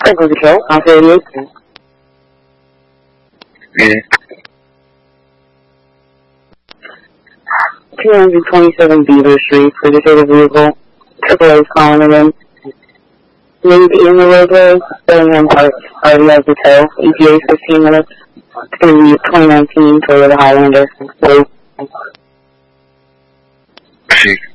Critical Control, Alpha 88. Yeah. 227 Beaver Street, registered vehicle. AAA is calling again. Lead in the roadway, Bellingham already has the tow. ETA is 15 minutes. It's going to be 2019 Toyota Highlander. Wait. See.